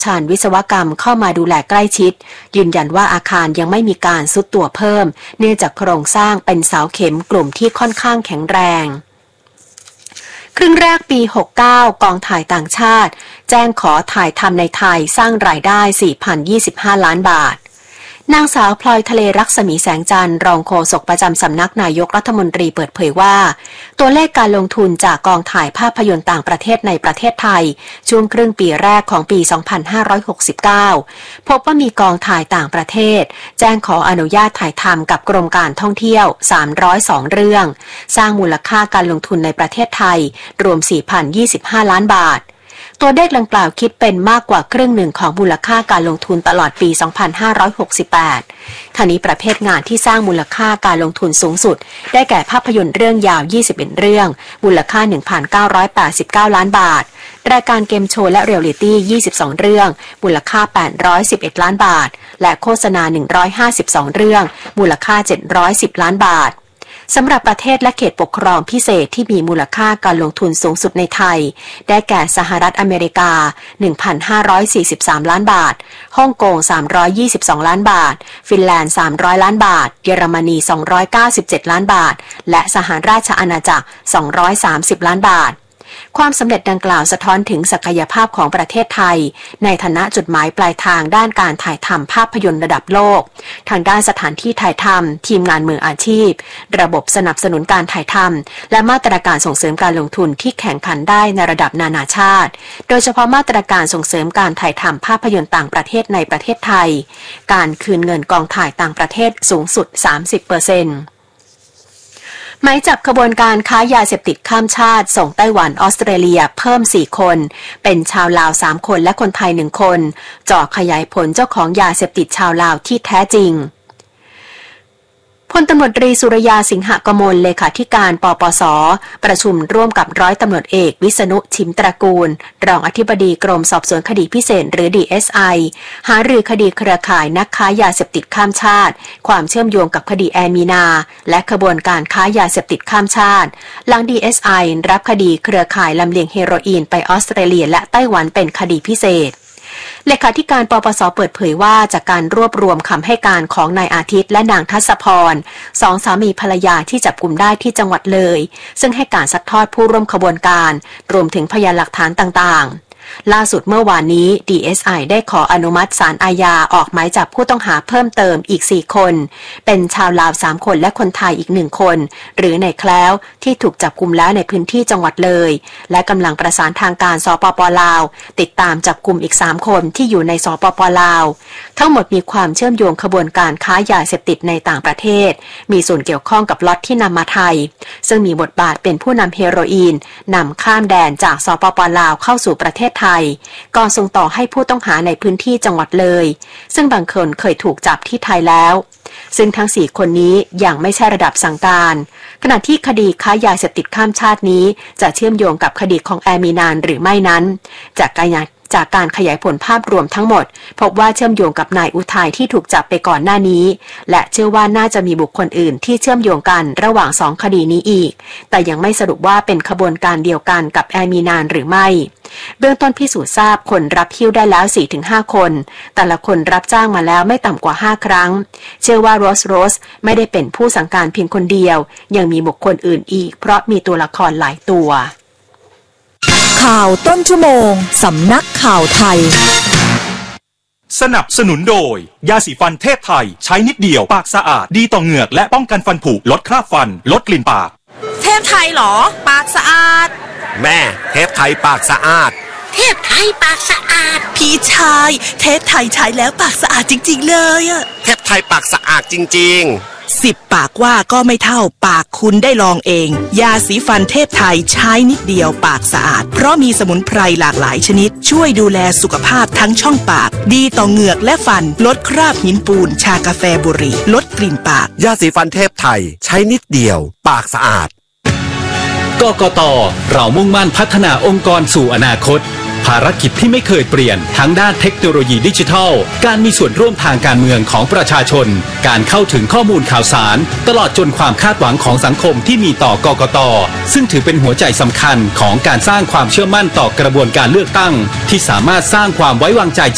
ชาญวิศวกรรมเข้ามาดูแลใกล้ชิดยืนยันว่าอาคารยังไม่มีการทรุดตัวเพิ่มเนื่องจากโครงสร้างเป็นเสาเข็มกลุ่มที่ค่อนข้างแข็งแรงครึ่งแรกปี 69 กองถ่ายต่างชาติแจ้งขอถ่ายทำในไทยสร้างรายได้ 4,025 ล้านบาทนางสาวพลอยทะเลรักษมีแสงจันทร์รองโฆษกประจำสำนักนายกรัฐมนตรีเปิดเผยว่าตัวเลขการลงทุนจากกองถ่ายภาพยนตร์ต่างประเทศในประเทศไทยช่วงครึ่งปีแรกของปี 2569 พบว่ามีกองถ่ายต่างประเทศแจ้งขออนุญาตถ่ายทำกับกรมการท่องเที่ยว302เรื่องสร้างมูลค่าการลงทุนในประเทศไทยรวม 4,025 ล้านบาทตัวเลขดังกล่าวคิดเป็นมากกว่าครึ่งหนึ่งของมูลค่าการลงทุนตลอดปี 2568 ทั้งนี้ประเภทงานที่สร้างมูลค่าการลงทุนสูงสุดได้แก่ภาพยนตร์เรื่องยาว 21 เรื่องมูลค่า 1,989 ล้านบาทรายการเกมโชว์และเรียลลิตี้ 22 เรื่องมูลค่า 811 ล้านบาทและโฆษณา 152 เรื่องมูลค่า 710 ล้านบาทสำหรับประเทศและเขตปกครองพิเศษที่มีมูลค่าการลงทุนสูงสุดในไทยได้แก่สหรัฐอเมริกา 1,543 ล้านบาทฮ่องกง322ล้านบาทฟินแลนด์300ล้านบาทเยอรมนี297ล้านบาทและสหราชอาณาจักร230ล้านบาทความสำเร็จดังกล่าวสะท้อนถึงศักยภาพของประเทศไทยในฐานะจุดหมายปลายทางด้านการถ่ายทำภาพยนตร์ระดับโลกทางด้านสถานที่ถ่ายทำทีมงานมืออาชีพระบบสนับสนุนการถ่ายทำและมาตรการส่งเสริมการลงทุนที่แข่งขันได้ในระดับนานาชาติโดยเฉพาะมาตรการส่งเสริมการถ่ายทำภาพยนตร์ต่างประเทศในประเทศไทยการคืนเงินกองถ่ายต่างประเทศสูงสุด 30%หมายจับขบวนการค้ายาเสพติดข้ามชาติส่งไต้หวันออสเตรเลียเพิ่ม4คนเป็นชาวลาว3คนและคนไทย1คนจ่อขยายผลเจ้าของยาเสพติดชาวลาวที่แท้จริงพลตำรวจตรีสุรยาสิงหกมลเลขาธิการปปส.ประชุมร่วมกับร้อยตำรวจเอกวิษณุชิมตระกูลรองอธิบดีกรมสอบสวนคดีพิเศษหรือ DSI หารือคดีเครือข่ายนักค้ายาเสพติดข้ามชาติความเชื่อมโยงกับคดีแอร์มีนาและขบวนการค้ายาเสพติดข้ามชาติหลัง DSI รับคดีเครือข่ายลำเลียงเฮโรอีนไปออสเตรเลียและไต้หวันเป็นคดีพิเศษเลขาธิการปปส.เปิดเผยว่าจากการรวบรวมคำให้การของนายอาทิตย์และนางทัศพรสองสามีภรรยาที่จับกุมได้ที่จังหวัดเลยซึ่งให้การซัดทอดผู้ร่วมขบวนการรวมถึงพยานหลักฐานต่างๆล่าสุดเมื่อวานนี้ DSI ได้ขออนุมัติศาลอาญาออกหมายจับผู้ต้องหาเพิ่มเติมอีก4คนเป็นชาวลาว3คนและคนไทยอีก1คนหรือในแคล้วที่ถูกจับกุมแล้วในพื้นที่จังหวัดเลยและกำลังประสานทางการสปป.ลาวติดตามจับกุมอีก3คนที่อยู่ในสปป.ลาวทั้งหมดมีความเชื่อมโยงขบวนการค้ายาเสพติดในต่างประเทศมีส่วนเกี่ยวข้องกับล็อตที่นำมาไทยซึ่งมีบทบาทเป็นผู้นำเฮโรอีนนำข้ามแดนจากสปป.ลาวเข้าสู่ประเทศไทยก่อนส่งต่อให้ผู้ต้องหาในพื้นที่จังหวัดเลยซึ่งบางคนเคยถูกจับที่ไทยแล้วซึ่งทั้ง4คนนี้ยังไม่ใช่ระดับสั่งการขณะที่คดีค้ายาเสพติดข้ามชาตินี้จะเชื่อมโยงกับคดีของแอร์มีนานหรือไม่นั้นจากการขยายผลภาพรวมทั้งหมดพบว่าเชื่อมโยงกับนายอุทัยที่ถูกจับไปก่อนหน้านี้และเชื่อว่าน่าจะมีบุคคลอื่นที่เชื่อมโยงกันระหว่าง2คดีนี้อีกแต่ยังไม่สรุปว่าเป็นขบวนการเดียวกันกับแอร์มีนานหรือไม่เบื้องต้นพิสูจน์ทราบคนรับหิ้วได้แล้ว 4-5 คนแต่ละคนรับจ้างมาแล้วไม่ต่ำกว่า5ครั้งเชื่อว่าโรสไม่ได้เป็นผู้สั่งการเพียงคนเดียวยังมีบุคคลอื่นอีกเพราะมีตัวละครหลายตัวข่าวต้นชั่วโมงสำนักข่าวไทยสนับสนุนโดยยาสีฟันเทพไทยใช้นิดเดียวปากสะอาดดีต่อเหงือกและป้องกันฟันผุลดคราบฟันลดกลิ่นปากเทพไทยเหรอปากสะอาดแม่เทพไทยปากสะอาดเทพไทยปากสะอาดพี่ชายเทพไทยใช้แล้วปากสะอาดจริงๆเลยอะเทพไทยปากสะอาดจริงๆ 10 ปากว่าก็ไม่เท่าปากคุณได้ลองเองยาสีฟันเทพไทยใช้นิดเดียวปากสะอาดเพราะมีสมุนไพรหลากหลายชนิดช่วยดูแลสุขภาพทั้งช่องปากดีต่อเหงือกและฟันลดคราบหินปูนชากาแฟบุหรี่ลดกลิ่นปากยาสีฟันเทพไทยใช้นิดเดียวปากสะอาดกกต.เรามุ่งมั่นพัฒนาองค์กรสู่อนาคตภารกิจที่ไม่เคยเปลี่ยนทั้งด้านเทคโนโลยีดิจิทัลการมีส่วนร่วมทางการเมืองของประชาชนการเข้าถึงข้อมูลข่าวสารตลอดจนความคาดหวังของสังคมที่มีต่อกกต.ซึ่งถือเป็นหัวใจสำคัญของการสร้างความเชื่อมั่นต่อกระบวนการเลือกตั้งที่สามารถสร้างความไว้วางใจ